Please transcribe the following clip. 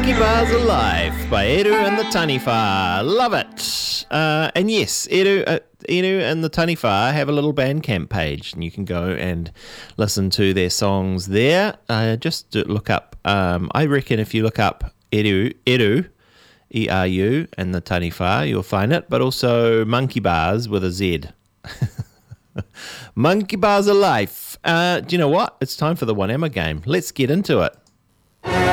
Monkey Bars of Life by Eru and the Taniwha. Love it. And yes, Eru and the Taniwha have a little Bandcamp page, and you can go and listen to their songs there. Just look up, I reckon if you look up Eru, E-R-U, and the Taniwha, you'll find it, but also Monkey Bars with a Z. Monkey Bars of Life. Do you know what? It's time for the One Emma game. Let's get into it.